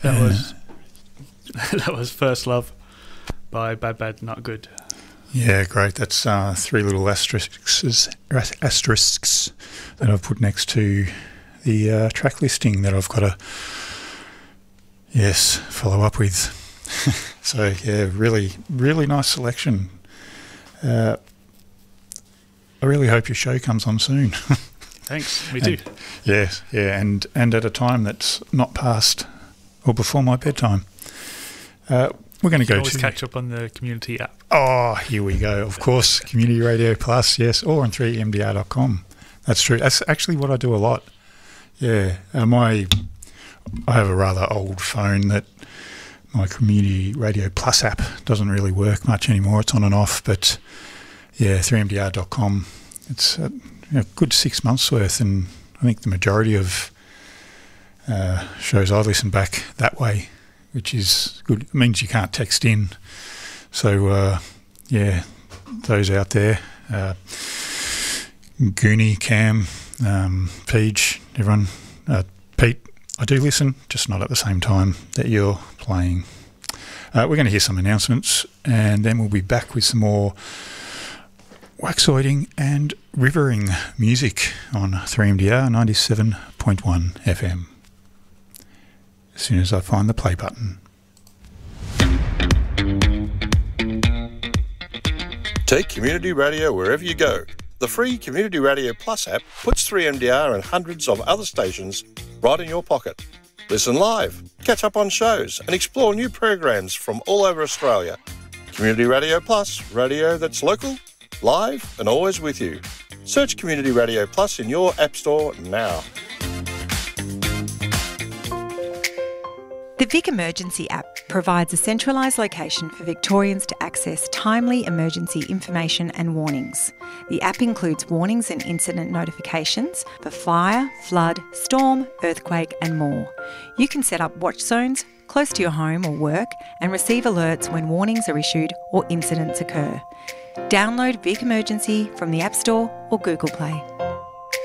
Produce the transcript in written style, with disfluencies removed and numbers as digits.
That was First Love by Bad Bad Not Good. Yeah, great. That's three little asterisks that I've put next to the track listing that I've got to, follow up with. So, yeah, really, really nice selection. I really hope your show comes on soon. Thanks, me too. Yes, and at a time that's not past or before my bedtime. We're going to go to catch up on the community app. Oh, here we go. Of course, Community Radio Plus, yes, or on 3mdr.com. That's true. That's actually what I do a lot. Yeah, I have a rather old phone that my Community Radio Plus app doesn't really work much anymore. It's on and off, but yeah, 3mdr.com. It's a good 6 months worth, and I think the majority of shows I listen back that way, which is good. It means you can't text in. So, those out there, Goonie, Cam, Peach, everyone, Pete, I do listen, just not at the same time that you're playing. We're going to hear some announcements, and then we'll be back with some more waxoiding and rivering music on 3MDR 97.1 FM. As soon as I find the play button. Take Community Radio wherever you go. The free Community Radio Plus app puts 3MDR and hundreds of other stations right in your pocket. Listen live, catch up on shows, and explore new programs from all over Australia. Community Radio Plus, radio that's local, live, and always with you. Search Community Radio Plus in your app store now. The Vic Emergency app provides a centralised location for Victorians to access timely emergency information and warnings. The app includes warnings and incident notifications for fire, flood, storm, earthquake and more. You can set up watch zones close to your home or work and receive alerts when warnings are issued or incidents occur. Download Vic Emergency from the App Store or Google Play.